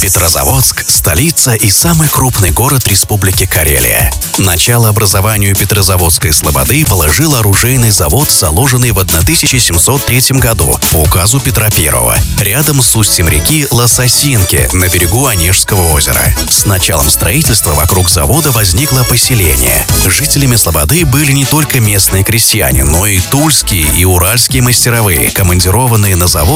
Петрозаводск – столица и самый крупный город Республики Карелия. Начало образованию Петрозаводской слободы положил оружейный завод, заложенный в 1703 году по указу Петра I, рядом с устьем реки Лососинки на берегу Онежского озера. С началом строительства вокруг завода возникло поселение. Жителями слободы были не только местные крестьяне, но и тульские и уральские мастеровые, командированные на завод